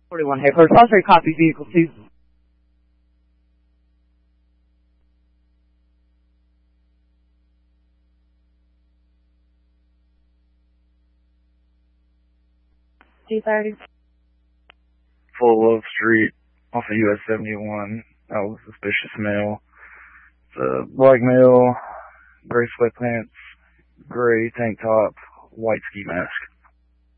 41 Heckler. Salisbury copy vehicle 2. G30. Full Love Street off of US 71. That was a suspicious male. It's a black male, gray sweatpants, gray tank top, white ski mask.